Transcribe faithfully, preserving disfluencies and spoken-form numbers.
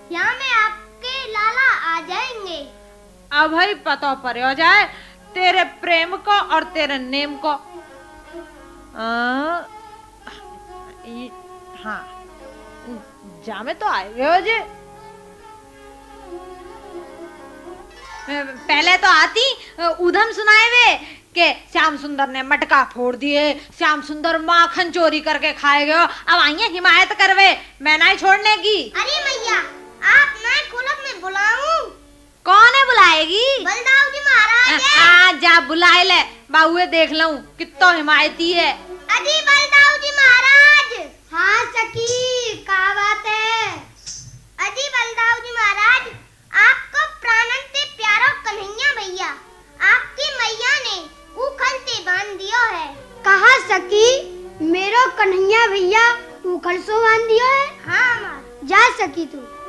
यहाँ में आपके लाला आ जाएंगे। अब भाई पता पर हो जाए तेरे प्रेम को और तेरे नेम को। आ, हाँ जामे तो आए हुए हो जी। पहले तो आती उधम सुनाए वे कि श्याम सुंदर ने मटका फोड़ दिए, श्याम सुंदर माखन चोरी करके खाए गए। अब आइए हिमायत करवे, मैं नहीं छोड़ने की। अरे मैया आप ना खुलक में बुलाऊं? कौन है बुलाएगी? बलदाऊ जी महाराज है। आ, जा बुलाए ले बाबुए, देख लूं कितना हिमायती है। अजी बलदाऊ जी महाराज। हाँ सखी क्या बात है? अजी बलदाऊ जी महाराज, आपको प्राणंते प्यारो कन्हैया भैया आपकी मैया ने उखल से बांध दियो है। कहा सकी मेरो कन्हैया भैया उखल सो बांध दियो है? हाँ माँ। जा सकी तू।